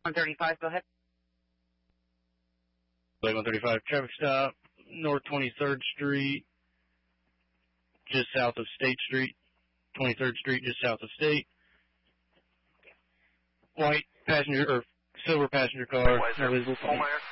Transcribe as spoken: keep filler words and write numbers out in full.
one thirty-five, go ahead. one thirty-five, traffic stop, North twenty-third Street, just south of State Street. twenty-third Street, just south of State. White passenger, or silver passenger car, no visible.